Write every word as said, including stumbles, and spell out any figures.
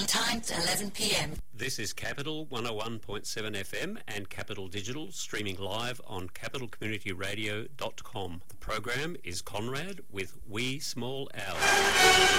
times eleven p m. This is Capital one oh one point seven F M and Capital Digital, streaming live on capital community radio dot com. The program is Conrad with Wee Small Owl.